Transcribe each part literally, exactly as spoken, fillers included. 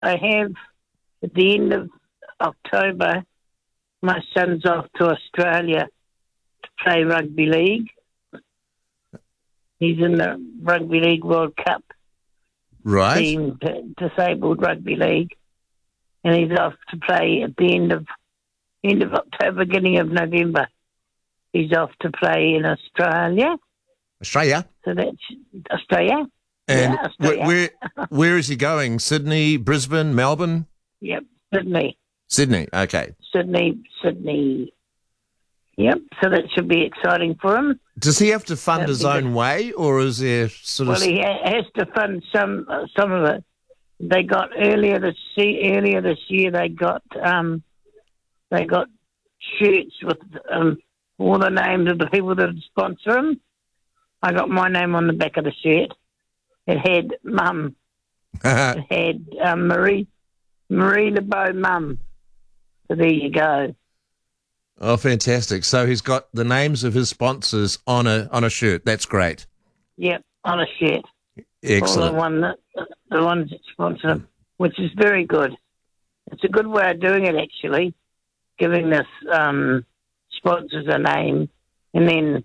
I have, at the end of October, my son's off to Australia to play rugby league. He's in the Rugby League World Cup Right. team, disabled rugby league, and he's off to play at the end of end of October, beginning of November. He's off to play in Australia. Australia. So that's Australia. And yeah, Australia. where, where where is he going? Sydney, Brisbane, Melbourne? Yep, Sydney. Sydney, okay. Sydney, Sydney. Yep, so that should be exciting for him. Does he have to fund That'd his be own good. way, or is there sort Well, of... he ha- has to fund some uh, some of it. They got earlier this se- earlier this year. They got um, they got shirts with um, all the names of the people that sponsor him. I got my name on the back of the shirt. It had Mum. It had um, Marie Marie LeBeau Mum. So there you go. Oh, fantastic. So he's got the names of his sponsors on a on a shirt. That's great. Yep, on a shirt. All the Excellent. one that the ones that sponsor him, which is very good. It's a good way of doing it, actually, giving this um, sponsors a name and then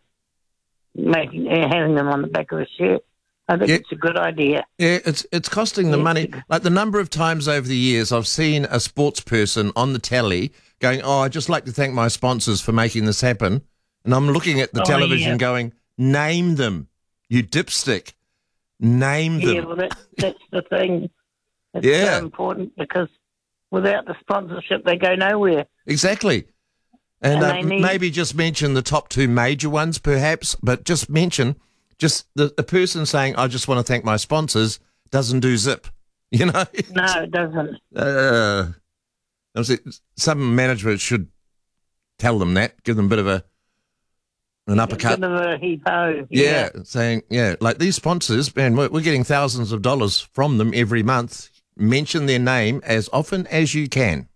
making uh, having them on the back of a shirt. I think Yeah. it's a good idea. Yeah, it's it's costing the Yeah. money. Like the number of times over the years I've seen a sports person on the telly going, oh, I'd just like to thank my sponsors for making this happen. And I'm looking at the Oh, television yeah. going, name them, you dipstick. Name them. Yeah, well, that, that's the thing. It's Yeah. so important because without the sponsorship, they go nowhere. Exactly. And, And uh, they need- maybe just mention the top two major ones, perhaps, but just mention just the, the person saying, I just want to thank my sponsors, doesn't do zip. You know? No, it doesn't. Uh, I was- some management should tell them that, give them a bit of a an uppercut. Bit of a heave-ho. Yeah, saying, yeah, like these sponsors, man, we're, we're getting thousands of dollars from them every month. Mention their name as often as you can.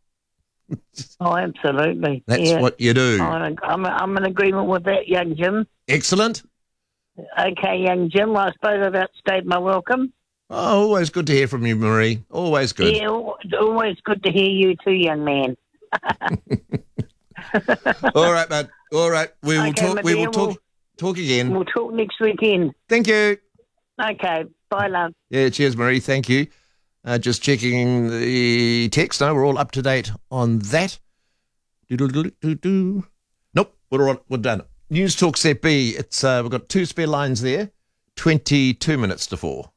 Oh, absolutely. That's yeah. what you do. I'm, I'm, I'm in agreement with that, young Jim. Excellent. Okay, young Jim, I suppose I've outstayed my welcome. Oh, always good to hear from you, Marie. Always good. Yeah, al- always good to hear you too, young man. All right, bud. All right. We will Okay, talk. my We dear, will talk. we'll- Talk again. We'll talk next weekend. Thank you. Okay, bye, love. Yeah, cheers, Marie. Thank you. Uh, just checking the text. No, we're all up to date on that. Do-do-do-do-do. Nope, we're all, we're done. News Talk Set B. It's uh, we've got two spare lines there. Twenty-two minutes to four.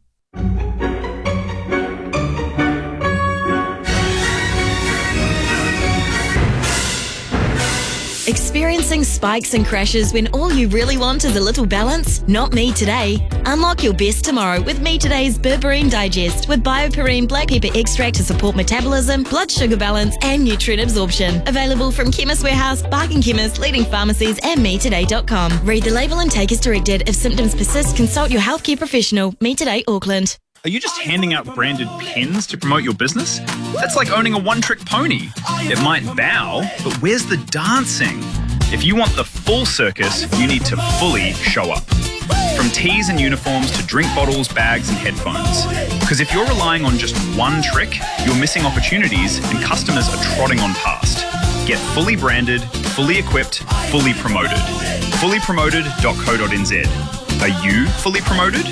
Experiencing spikes and crashes when all you really want is a little balance? Not me today. Unlock your best tomorrow with Me Today's Berberine Digest with BioPerine black pepper extract to support metabolism, blood sugar balance and nutrient absorption. Available from Chemist Warehouse, Barking Chemist, leading pharmacies and me today dot com. Read the label and take as directed. If symptoms persist, consult your healthcare professional. Me Today Auckland. Are you just handing out branded pens to promote your business? That's like owning a one-trick pony. It might bow, but where's the dancing? If you want the full circus, you need to fully show up. From tees and uniforms to drink bottles, bags and headphones. Because if you're relying on just one trick, you're missing opportunities and customers are trotting on past. Get fully branded, fully equipped, fully promoted. fully promoted dot co dot n z. Are you fully promoted?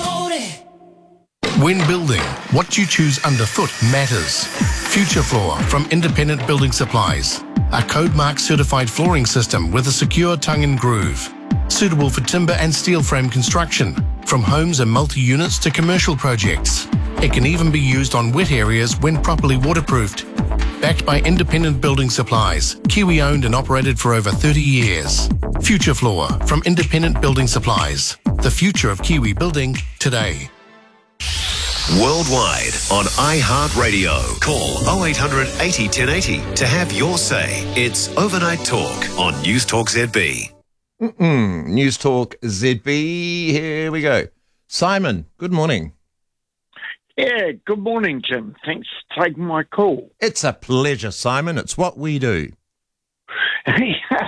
When building, what you choose underfoot matters. Future Floor from Independent Building Supplies. A code mark certified flooring system with a secure tongue and groove. Suitable for timber and steel frame construction, from homes and multi-units to commercial projects. It can even be used on wet areas when properly waterproofed. Backed by Independent Building Supplies, Kiwi owned and operated for over thirty years. Future Floor from Independent Building Supplies. The future of Kiwi building today. Worldwide on iHeartRadio. Call oh eight hundred eighty ten eighty to have your say. It's Overnight Talk on News Talk Z B. Mm-mm. News Talk Z B. Here we go. Simon, good morning. Yeah, good morning, Jim. Thanks for taking my call. It's a pleasure, Simon. It's what we do.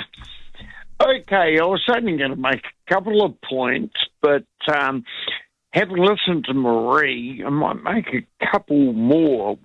Okay, I was only going to make a couple of points, but um, having listened to Marie, I might make a couple more